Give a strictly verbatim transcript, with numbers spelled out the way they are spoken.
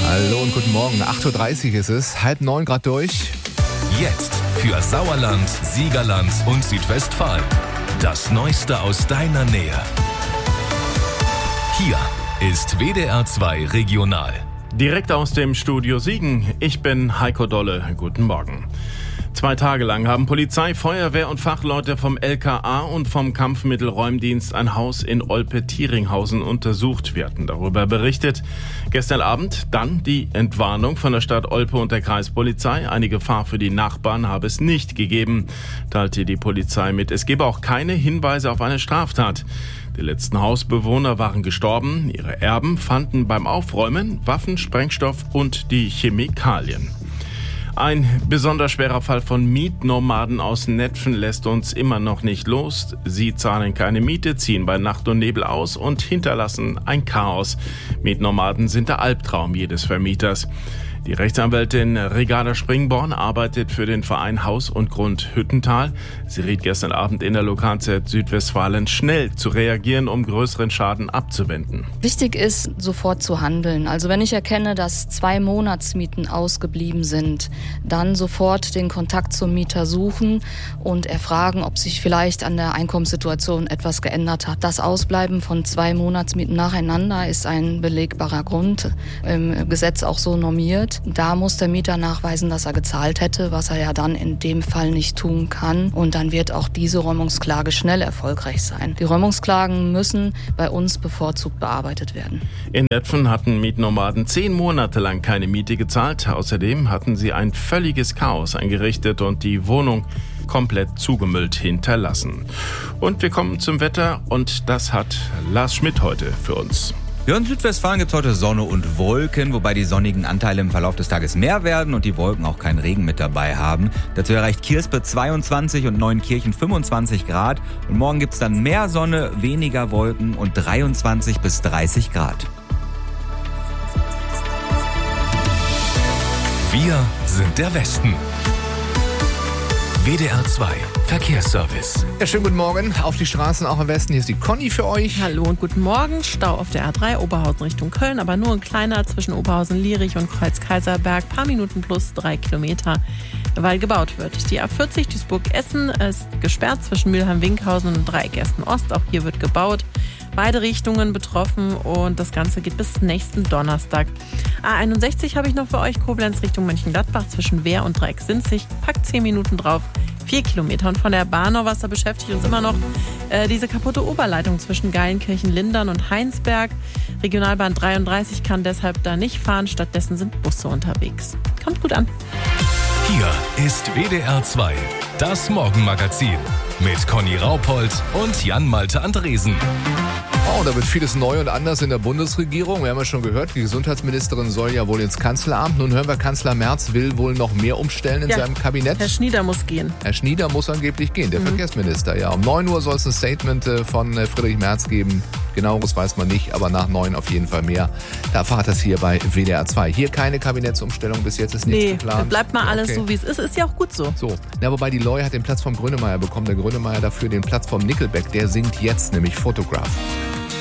Hallo und guten Morgen. acht Uhr dreißig ist es, halb neun Grad durch. Jetzt für Sauerland, Siegerland und Südwestfalen. Das Neueste aus deiner Nähe. Hier ist W D R zwei Regional. Direkt aus dem Studio Siegen. Ich bin Heiko Dolle. Guten Morgen. Zwei Tage lang haben Polizei, Feuerwehr und Fachleute vom L K A und vom Kampfmittelräumdienst ein Haus in Olpe-Tieringhausen untersucht. Wir hatten darüber berichtet. Gestern Abend dann die Entwarnung von der Stadt Olpe und der Kreispolizei. Eine Gefahr für die Nachbarn habe es nicht gegeben, teilte die Polizei mit. Es gebe auch keine Hinweise auf eine Straftat. Die letzten Hausbewohner waren gestorben. Ihre Erben fanden beim Aufräumen Waffen, Sprengstoff und die Chemikalien. Ein besonders schwerer Fall von Mietnomaden aus Netphen lässt uns immer noch nicht los. Sie zahlen keine Miete, ziehen bei Nacht und Nebel aus und hinterlassen ein Chaos. Mietnomaden sind der Albtraum jedes Vermieters. Die Rechtsanwältin Rigarda Springborn arbeitet für den Verein Haus und Grund Hüttental. Sie riet gestern Abend in der Lokalzeit Südwestfalen schnell zu reagieren, um größeren Schaden abzuwenden. Wichtig ist, sofort zu handeln. Also wenn ich erkenne, dass zwei Monatsmieten ausgeblieben sind, dann sofort den Kontakt zum Mieter suchen und erfragen, ob sich vielleicht an der Einkommenssituation etwas geändert hat. Das Ausbleiben von zwei Monatsmieten nacheinander ist ein belegbarer Grund, im Gesetz auch so normiert. Da muss der Mieter nachweisen, dass er gezahlt hätte, was er ja dann in dem Fall nicht tun kann. Und dann wird auch diese Räumungsklage schnell erfolgreich sein. Die Räumungsklagen müssen bei uns bevorzugt bearbeitet werden. In Netphen hatten Mietnomaden zehn Monate lang keine Miete gezahlt. Außerdem hatten sie ein völliges Chaos eingerichtet und die Wohnung komplett zugemüllt hinterlassen. Und wir kommen zum Wetter und das hat Lars Schmidt heute für uns. Ja, in Südwestfalen gibt es heute Sonne und Wolken, wobei die sonnigen Anteile im Verlauf des Tages mehr werden und die Wolken auch keinen Regen mit dabei haben. Dazu erreicht Kirspe zweiundzwanzig und Neunkirchen fünfundzwanzig Grad. Und morgen gibt es dann mehr Sonne, weniger Wolken und dreiundzwanzig bis dreißig Grad. Wir sind der Westen. W D R zwei Verkehrsservice. Ja, schönen guten Morgen auf die Straßen, auch im Westen. Hier ist die Conny für euch. Hallo und guten Morgen. Stau auf der A drei Oberhausen Richtung Köln, aber nur ein kleiner zwischen Oberhausen-Lierich und Kreuz-Kaiserberg. Paar Minuten plus drei Kilometer, weil gebaut wird. Die A vierzig Duisburg-Essen ist gesperrt zwischen Mülheim-Winkhausen und Dreieck Essen-Ost. Auch hier wird gebaut. Beide Richtungen betroffen und das Ganze geht bis nächsten Donnerstag. A einundsechzig habe ich noch für euch, Koblenz Richtung Mönchengladbach zwischen Wehr und Dreieck-Sinzig. Packt zehn Minuten drauf, vier Kilometer. Und von der Bahnauwasser beschäftigt uns immer noch äh, diese kaputte Oberleitung zwischen Geilenkirchen-Lindern und Heinsberg. Regionalbahn dreiunddreißig kann deshalb da nicht fahren, stattdessen sind Busse unterwegs. Kommt gut an. Hier ist W D R zwei, das Morgenmagazin mit Conny Raupold und Jan-Malte Andresen. Oh, da wird vieles neu und anders in der Bundesregierung. Wir haben ja schon gehört, die Gesundheitsministerin soll ja wohl ins Kanzleramt. Nun hören wir, Kanzler Merz will wohl noch mehr umstellen in ja, seinem Kabinett. Herr Schnieder muss gehen. Herr Schnieder muss angeblich gehen, der mhm. Verkehrsminister. Ja, um neun Uhr soll es ein Statement von Friedrich Merz geben. Genaueres weiß man nicht, aber nach neun auf jeden Fall mehr. Da erfahrt das hier bei W D R zwei. Hier keine Kabinettsumstellung, bis jetzt ist nichts nee, geplant. Bleibt mal alles okay. so, wie es ist. Ist ja auch gut so. So, ja, wobei die Loi hat den Platz vom Grönemeyer bekommen. Der Grönemeyer dafür den Platz vom Nickelback. Der singt jetzt nämlich Photograph.